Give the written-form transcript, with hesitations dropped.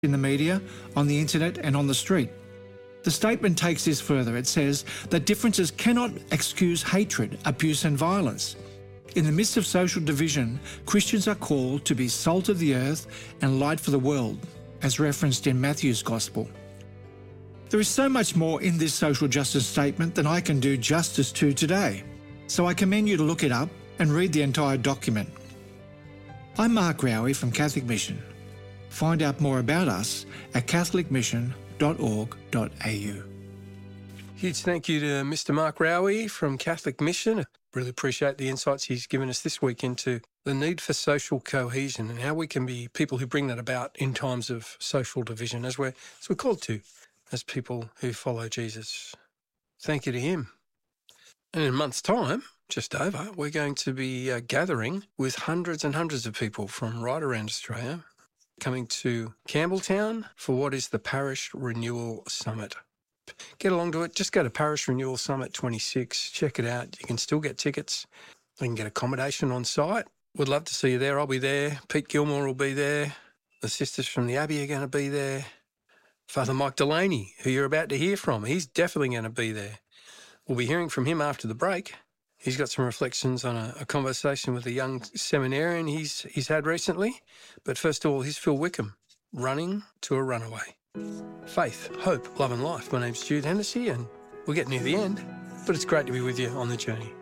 in the media, on the internet and on the street. The statement takes this further. It says that differences cannot excuse hatred, abuse and violence. In the midst of social division, Christians are called to be salt of the earth and light for the world, as referenced in Matthew's Gospel. There is so much more in this social justice statement than I can do justice to today, so I commend you to look it up and read the entire document. I'm Mark Rowie from Catholic Mission. Find out more about us at catholicmission.org.au. Huge thank you to Mr. Mark Rowie from Catholic Mission. I really appreciate the insights he's given us this week into the need for social cohesion and how we can be people who bring that about in times of social division as we're called to as people who follow Jesus. Thank you to him. And in a month's time, just over, we're going to be gathering with hundreds and hundreds of people from right around Australia coming to Campbelltown for what is the Parish Renewal Summit. Get along to it. Just go to Parish Renewal Summit 26. Check it out. You can still get tickets. You can get accommodation on site. Would love to see you there. I'll be there. Pete Gilmore will be there. The sisters from the Abbey are going to be there. Father Mike Delaney, who you're about to hear from, he's definitely going to be there. We'll be hearing from him after the break. He's got some reflections on a conversation with a young seminarian he's had recently. But first of all, here's Phil Wickham, Running to a Runaway. Faith, hope, love and life. My name's Jude Hennessy and we're getting near the end, but it's great to be with you on the journey.